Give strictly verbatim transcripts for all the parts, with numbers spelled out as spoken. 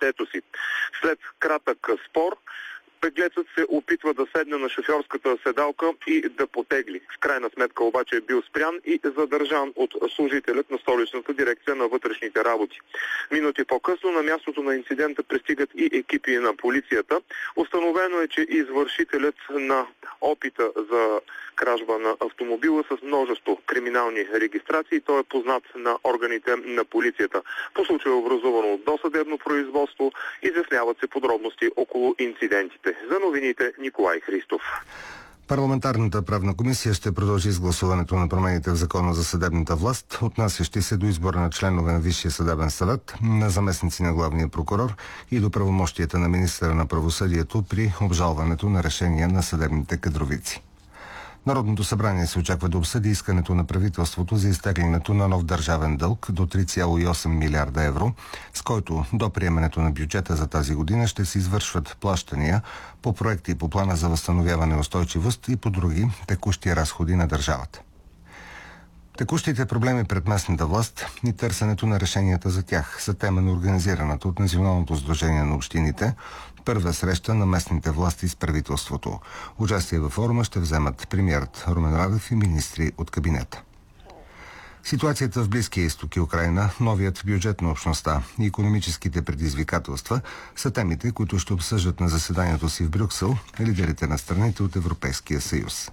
детето си. След кратък спор, беглецът се опитва да седне на шофьорската седалка и да потегли. В крайна сметка обаче е бил спрян и задържан от служителят на столичната дирекция на вътрешните работи. Минути по-късно на мястото на инцидента пристигат и екипи на полицията. Установено е, че извършителят на опита за кражба на автомобила с множество криминални регистрации, той е познат на органите на полицията. По случая е образувано досъдебно производство, изясняват се подробности около инцидентите. За новините Николай Христов. Парламентарната правна комисия ще продължи с гласуването на промените в Закона за съдебната власт, отнасящи се до избора на членове на Висшия съдебен съвет, на заместници на главния прокурор и до правомощията на министъра на правосъдието при обжалването на решения на съдебните кадровици. Народното събрание се очаква да обсъди искането на правителството за изтеглянето на нов държавен дълг до три цяло и осем милиарда евро, с който до приемането на бюджета за тази година ще се извършват плащания по проекти по плана за възстановяване и устойчивост и по други текущи разходи на държавата. Текущите проблеми пред местната власт и търсенето на решенията за тях са тема на организираната от Националното сдружение на общините първа среща на местните власти с правителството. Участие във форума ще вземат премиерът Румен Радев и министри от кабинета. Ситуацията в Близкия изток и Украйна, новият бюджет на общността и икономическите предизвикателства са темите, които ще обсъждат на заседанието си в Брюксел лидерите на страните от Европейския съюз.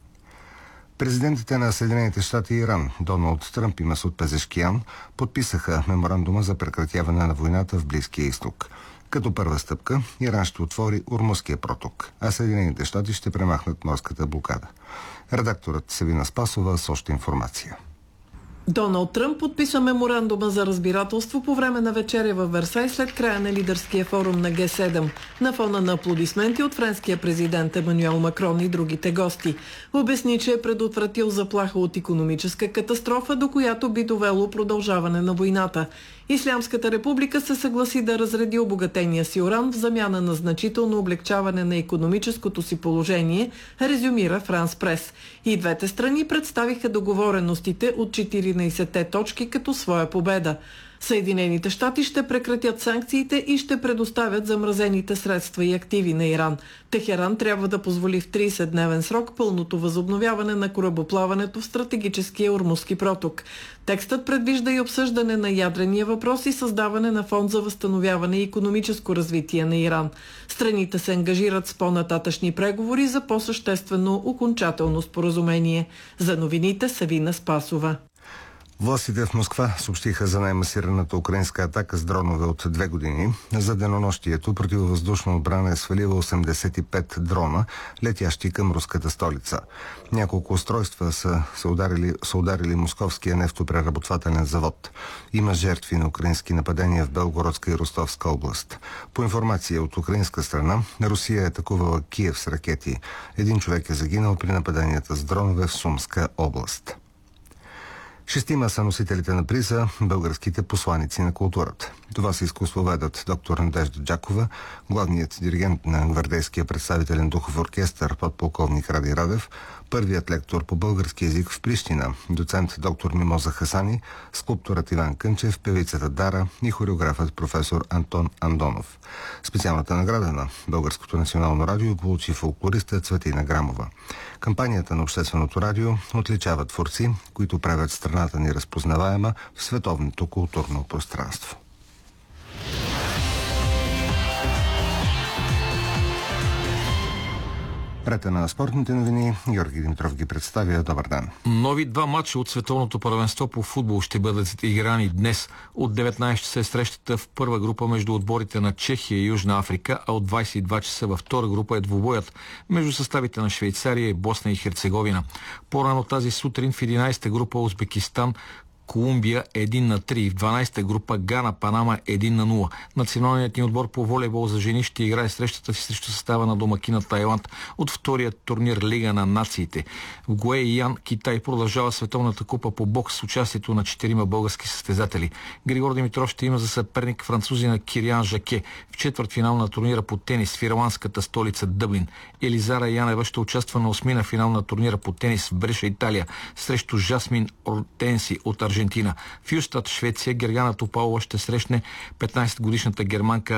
Президентите на Съединените щати и Иран, Доналд Тръмп и Масуд Пезешкиян, подписаха меморандума за прекратяване на войната в Близкия изток. Като първа стъпка, Иран ще отвори Ормузския проток, а Съединените щати ще премахнат морската блокада. Редакторът Севина Спасова с още информация. Доналд Тръмп подписа меморандума за разбирателство по време на вечеря във Версай след края на лидерския форум на Ге седем, на фона на аплодисменти от френския президент Емануел Макрон и другите гости. Обясни, че е предотвратил заплаха от икономическа катастрофа, до която би довело продължаване на войната. Ислямската република се съгласи да разреди обогатения си уран в замяна на значително облегчаване на икономическото си положение, резюмира Франс Прес. И двете страни представиха договореностите от четиринайсетте точки като своя победа. Съединените щати ще прекратят санкциите и ще предоставят замразените средства и активи на Иран. Техеран трябва да позволи в трийсетдневен срок пълното възобновяване на корабоплаването в стратегическия Ормузски проток. Текстът предвижда и обсъждане на ядрения въпрос и създаване на фонд за възстановяване и икономическо развитие на Иран. Страните се ангажират с по-нататъчни преговори за по-съществено окончателно споразумение. За новините Савина Спасова. Властите в Москва съобщиха за най-масираната украинска атака с дронове от две години. За денонощието противовъздушна отбрана е свалила осемдесет и пет дрона, летящи към руската столица. Няколко устройства са, са, ударили, са ударили московския нефтопреработвателен завод. Има жертви на украински нападения в Белгородска и Ростовска област. По информация от украинска страна, Русия е атакувала Киев с ракети. Един човек е загинал при нападенията с дронове в Сумска област. Шестима са носителите на приза българските посланици на културата. Това са изкуствоведът доктор Надежда Джакова, главният диригент на гвардейския представителен духов оркестър подполковник Ради Радев, първият лектор по български език в Прищина, доцент доктор Мимоза Хасани, скулпторът Иван Кънчев, певицата Дара и хореографът професор Антон Андонов. Специалната награда на Българското национално радио получи фолклориста Цветина Грамова. Кампанията на Общественото радио отличава творци, които правят страната ни разпознаваема в световното културно пространство. Рета на спортните новини, Георги Димитров ги представя. Добър ден. Нови два матча от световното първенство по футбол ще бъдат играни днес. От деветнайсет часа е срещата в първа група между отборите на Чехия и Южна Африка, а от двайсет и два часа във втора група е двубоят между съставите на Швейцария и Босна и Херцеговина. По-рано тази сутрин в единайсета група Узбекистан Колумбия един на три, в дванайсета група Гана, Панама един на нула. Националният ни отбор по волейбол за жени ще играе срещата си срещу състава на домакина Тайланд от втория турнир Лига на нациите. В Гуейян, Китай, продължава световната купа по бокс с участието на четирима български състезатели. Григор Димитров ще има за съперник французина Кириан Жаке в четвърт финал на турнира по тенис в ирландската столица Дъблин. Елизара Янева ще участва на осмина финал на турнира по тенис в Бреша, Италия, срещу Жасмин Ортенси от Аржентина. В Юстат, Швеция, Гергана Топалова ще срещне петнайсетгодишната германка